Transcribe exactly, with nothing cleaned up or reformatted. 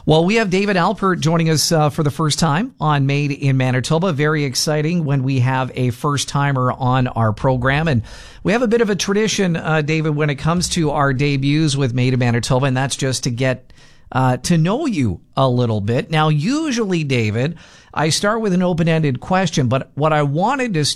Well, we have David Alpert joining us uh, for the first time on Made in Manitoba. Very exciting when we have a first-timer on our program. And we have a bit of a tradition, uh, David, when it comes to our debuts with Made in Manitoba, and that's just to get uh, to know you a little bit. Now, usually, David, I start with an open-ended question, but what I wanted to